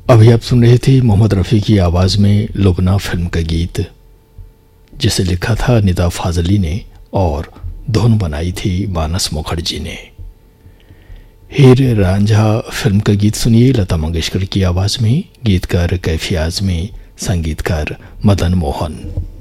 अभी आप सुन रहे थे मोहम्मद रफ़ी की आवाज़ में लुबना फिल्म का गीत, जिसे लिखा था निदा फाजली ने और धुन बनाई थी मानस मुखर्जी ने। हीर रांझा फिल्म का गीत सुनिए लता मंगेशकर की आवाज़ में, गीतकार कैफी आज़मी, संगीतकार मदन मोहन।